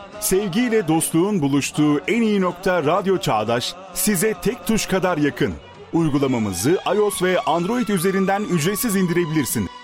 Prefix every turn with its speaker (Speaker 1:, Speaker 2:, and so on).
Speaker 1: Sevgiyle dostluğun buluştuğu en iyi nokta Radyo Çağdaş, size tek tuş kadar yakın. Uygulamamızı iOS ve Android üzerinden ücretsiz indirebilirsin.